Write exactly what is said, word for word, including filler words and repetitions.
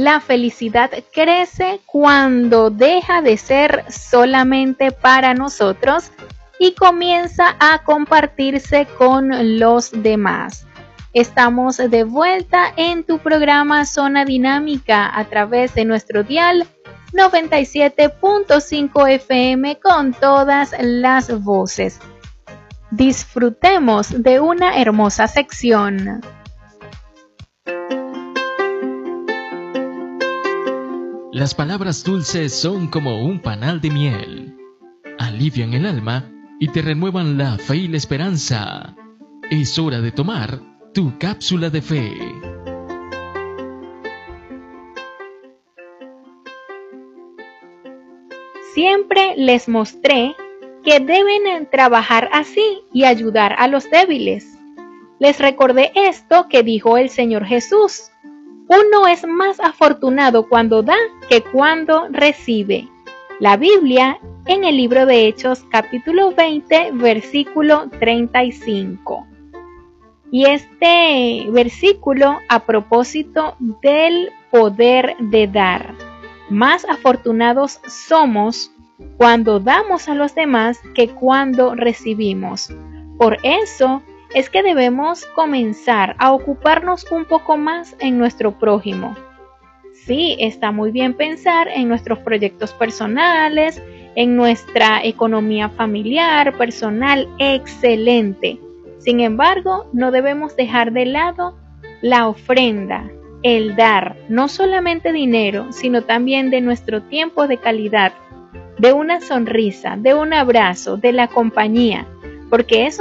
La felicidad crece cuando deja de ser solamente para nosotros y comienza a compartirse con los demás. Estamos de vuelta en tu programa Zona Dinámica a través de nuestro dial noventa y siete punto cinco F M con todas las voces. Disfrutemos de una hermosa sección. Las palabras dulces son como un panal de miel. Alivian el alma y te renuevan la fe y la esperanza. Es hora de tomar tu cápsula de fe. Siempre les mostré que deben trabajar así y ayudar a los débiles. Les recordé esto que dijo el Señor Jesús. Uno es más afortunado cuando da que cuando recibe. La Biblia en el libro de Hechos capítulo veinte versículo treinta y cinco. Y este versículo a propósito del poder de dar. Más afortunados somos cuando damos a los demás que cuando recibimos. Por eso es que debemos comenzar a ocuparnos un poco más en nuestro prójimo. Sí, está muy bien pensar en nuestros proyectos personales, en nuestra economía familiar, personal, excelente. Sin embargo, no debemos dejar de lado la ofrenda, el dar, no solamente dinero, sino también de nuestro tiempo de calidad, de una sonrisa, de un abrazo, de la compañía, porque eso